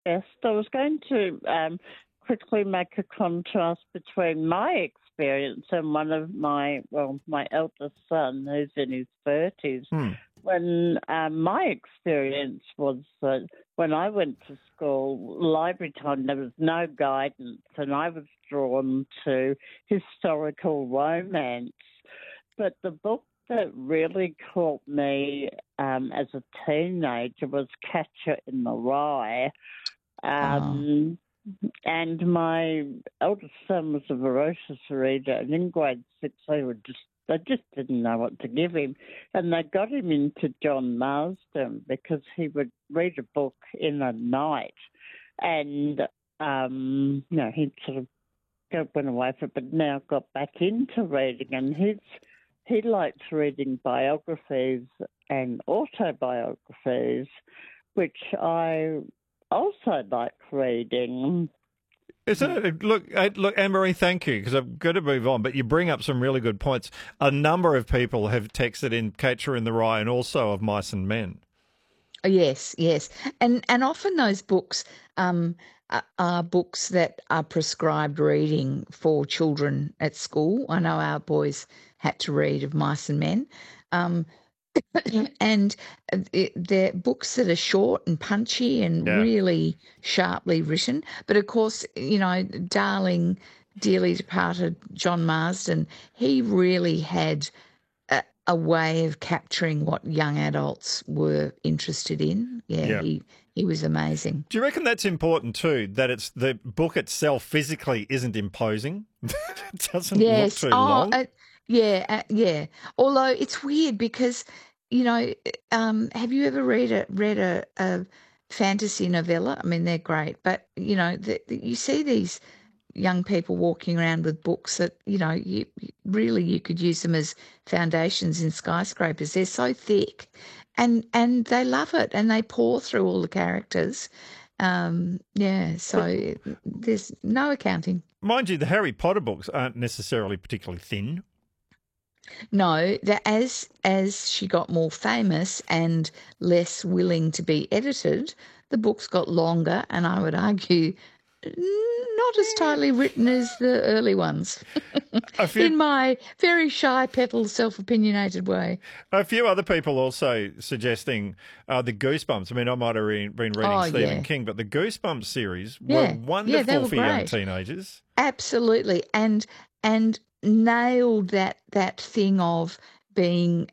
Yes, I was going to quickly make a contrast between my experience and one of my eldest son, who's in his 30s. Hmm. When my experience was that when I went to school, library time, there was no guidance, and I was drawn to historical romance. But the book that really caught me as a teenager was Catcher in the Rye. Oh. And my eldest son was a voracious reader, and in grade six they just didn't know what to give him, and they got him into John Marsden because he would read a book in a night, and he sort of went away for it, but now got back into reading, and he likes reading biographies and autobiographies, which I also like reading. Isn't it? Look, Anne-Marie, thank you, because I've got to move on, but you bring up some really good points. A number of people have texted in Catcher in the Rye and also of Mice and Men. Yes, yes. And often those books are books that are prescribed reading for children at school. I know our boys had to read of Mice and Men. And they're books that are short and punchy and really sharply written. But of course, darling, dearly departed John Marsden, he really had a way of capturing what young adults were interested in. Yeah. He was amazing. Do you reckon that's important too, that it's the book itself physically isn't imposing? It doesn't look too long? Yeah. Although it's weird because, have you ever read a fantasy novella? I mean, they're great, but, you see these young people walking around with books that, you could use them as foundations in skyscrapers. They're so thick and they love it and they pour through all the characters. So there's no accounting. Mind you, the Harry Potter books aren't necessarily particularly thin. No, that as she got more famous and less willing to be edited, the books got longer and I would argue not as tightly written as the early ones, in my very shy, petal, self-opinionated way. A few other people also suggesting the Goosebumps. I mean, I might have been reading Stephen King, but the Goosebumps series were wonderful for young teenagers. Absolutely, and nailed that thing of being,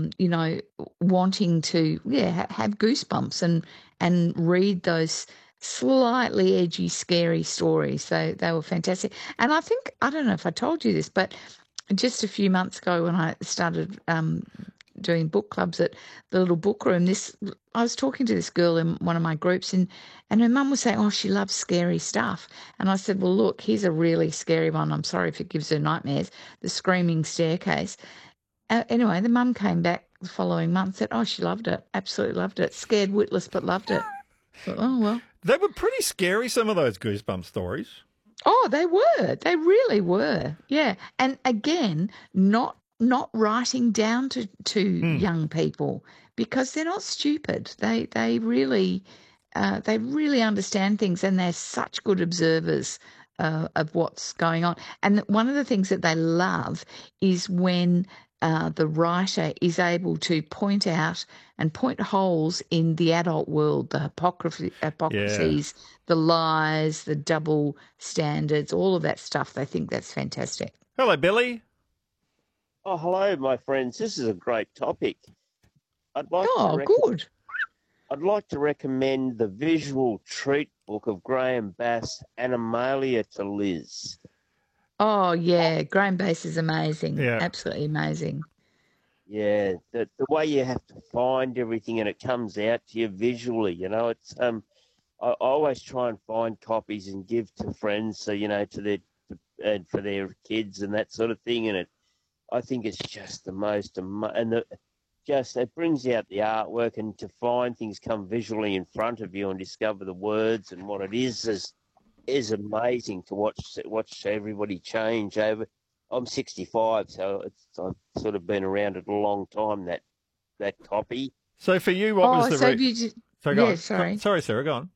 wanting to have goosebumps and read those slightly edgy, scary stories. So they were fantastic. And I don't know if I told you this, but just a few months ago when I started doing book clubs at the little book room, I was talking to this girl in one of my groups and her mum was saying, she loves scary stuff. And I said, well, look, here's a really scary one. I'm sorry if it gives her nightmares, The Screaming Staircase. Anyway, the mum came back the following month and said, she loved it, absolutely loved it. Scared witless, but loved it. Thought, oh, well. They were pretty scary, some of those Goosebumps stories. Oh, they were. They really were. Yeah. And again, not writing down to young people because they're not stupid. They really understand things and they're such good observers of what's going on. And one of the things that they love is when the writer is able to point out and point holes in the adult world, the hypocrisies, the lies, the double standards, all of that stuff. They think that's fantastic. Hello, Billy. Oh, hello, my friends. This is a great topic. Good. I'd like to recommend the visual treat book of Graham Bass, Animalia to Liz. Oh, yeah. Graham Bass is amazing. Yeah. Absolutely amazing. Yeah, the way you have to find everything and it comes out to you visually, it's I always try and find copies and give to friends, so and for their kids and that sort of thing, and I think it's just the most it brings out the artwork, and to find things come visually in front of you and discover the words and what it is amazing to watch everybody change over. I'm 65, so I've sort of been around it a long time, that copy. So for you, what was the... Sorry, Sorry, Sarah, go on.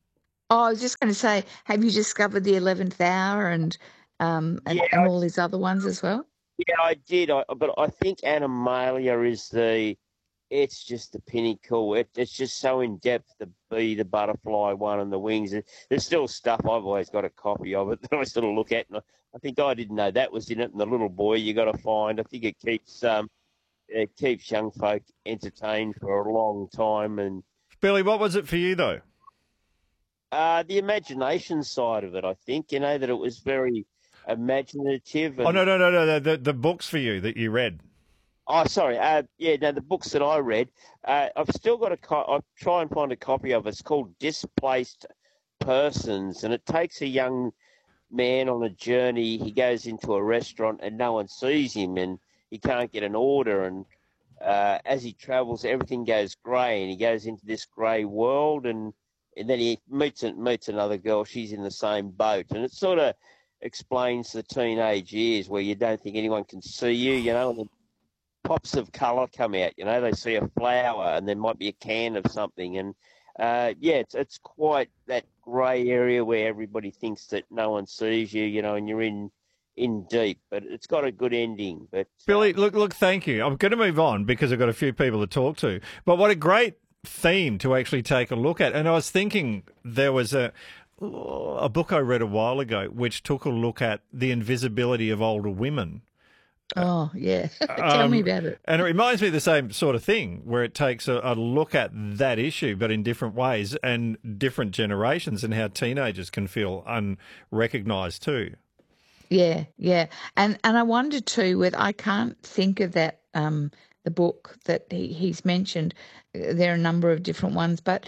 Oh, I was just going to say, have you discovered the 11th Hour Yeah, and all these other ones as well? yeah, I did. But I think Animalia is it's just the pinnacle. It's just so in depth. The bee, the butterfly one, and the wings. There's still stuff. I've always got a copy of it that I sort of look at, and I think I didn't know that was in it. And the little boy you got to find. I think it keeps young folk entertained for a long time. And Billy, what was it for you though? the imagination side of it, I think, that it was very imaginative. Oh And, no, the books for you that you read. oh, sorry. Yeah, no, the books that I read, I've still got I'll try and find a copy of it. It's called Displaced Persons, and it takes a young man on a journey. He goes into a restaurant and no one sees him, and he can't get an order. And as he travels, everything goes grey, and he goes into this grey world, and then he meets another girl. She's in the same boat, and it sort of explains the teenage years where you don't think anyone can see you, and then pops of colour come out. They see a flower, and there might be a can of something, and yeah, it's quite that grey area where everybody thinks that no one sees you, and you're in deep, but it's got a good ending. But Billy, look, thank you. I'm going to move on because I've got a few people to talk to. But what a great theme to actually take a look at. And I was thinking there was a book I read a while ago which took a look at the invisibility of older women. Oh, yeah. Tell me about it. And it reminds me of the same sort of thing where it takes a look at that issue, but in different ways and different generations, and how teenagers can feel unrecognised too. Yeah, yeah. And I wonder too, I can't think of that, the book that he's mentioned. There are a number of different ones, but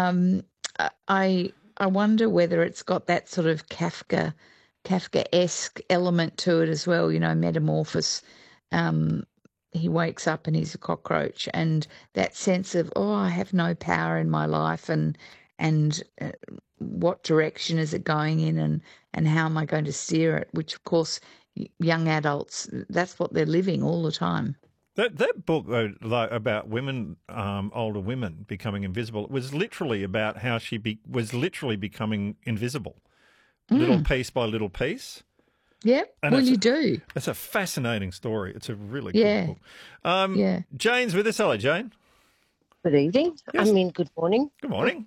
I wonder whether it's got that sort of Kafkaesque element to it as well, metamorphosis. He wakes up and he's a cockroach, and that sense of, I have no power in my life, and what direction is it going in, and how am I going to steer it? Which, of course, young adults, that's what they're living all the time. That book, though, about women, older women becoming invisible, it was literally about how she was literally becoming invisible, little piece by little piece. Yep. And you do. It's a fascinating story. It's a really cool book. Yeah. Jane's with us. Hello, Jane. Good evening. Yes. Good morning. Good morning.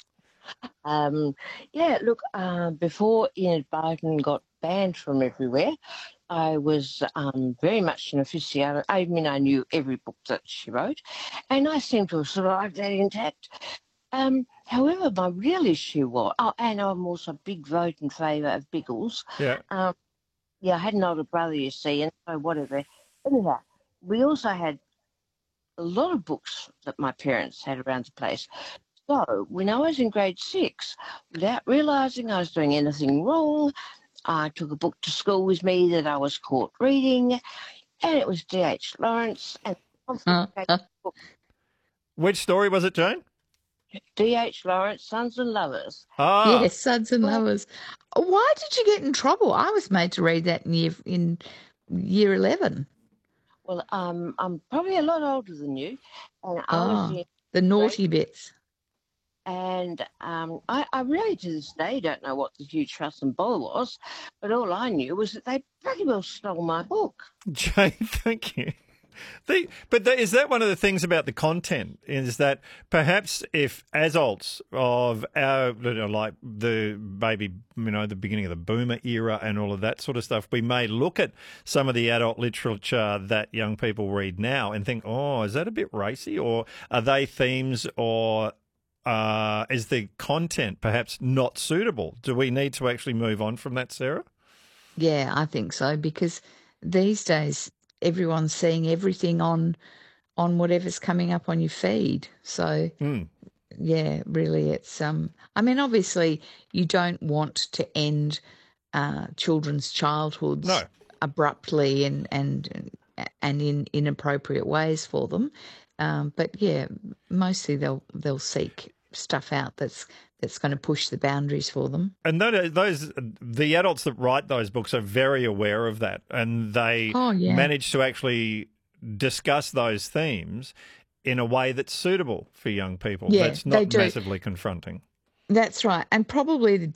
Yeah, look, before Enid Blyton got banned from everywhere, I was very much an aficionado. I mean, I knew every book that she wrote, and I seem to have survived that intact. However, my real issue was, and I'm also a big vote in favour of Biggles. Yeah. Yeah, I had an older brother, you see, and so whatever. Anyhow, we also had a lot of books that my parents had around the place. So when I was in grade 6, without realising I was doing anything wrong, I took a book to school with me that I was caught reading, and it was D.H. Lawrence. And Which story was it, Jane? D.H. Lawrence, Sons and Lovers. Ah. Yes, Sons and Lovers. Why did you get in trouble? I was made to read that in year 11. Well, I'm probably a lot older than you, and I was in the naughty bits. And I really, to this day, don't know what the huge fuss and bother was, but all I knew was that they pretty well stole my book. Jane, thank you. Is that one of the things about the content, is that perhaps if adults of our, like the maybe, the beginning of the boomer era and all of that sort of stuff, we may look at some of the adult literature that young people read now and think, is that a bit racy, or are they themes, or is the content perhaps not suitable? Do we need to actually move on from that, Sarah? Yeah, I think so, because these days everyone's seeing everything on whatever's coming up on your feed. So, yeah, really, it's obviously you don't want to end children's childhoods abruptly and in inappropriate ways for them. But yeah, mostly they'll seek stuff out that's going to push the boundaries for them. And the adults that write those books are very aware of that, and they manage to actually discuss those themes in a way that's suitable for young people. Yeah, that's not massively confronting. That's right. And probably the